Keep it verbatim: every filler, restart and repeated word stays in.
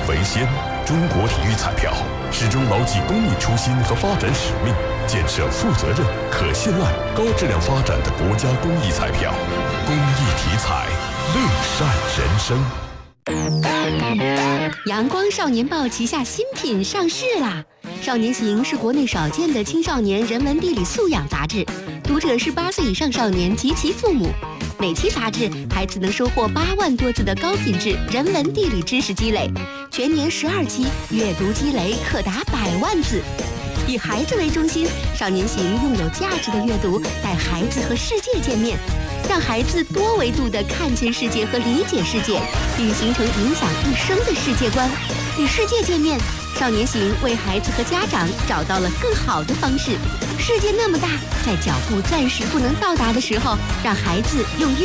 为先，中国体育彩票始终牢记公益初心和发展使命，建设负责任、可信赖、高质量发展的国家公益彩票。公益体彩，乐善人生。 阳光少年报旗下新品上市啦！少年行是国内少见的青少年人文地理素养杂志，读者是八岁以上少年及其父母。每期杂志，孩子能收获八万多字的高品质人文地理知识积累，全年十二期，阅读积累可达百万字。以孩子为中心，少年行用有价值的阅读带孩子和世界见面，让孩子多维度地看见世界和理解世界，并形成影响一生的世界观。与世界见面，少年行为孩子和家长找到了更好的方式。世界那么大，在脚步暂时不能到达的时候，让孩子用阅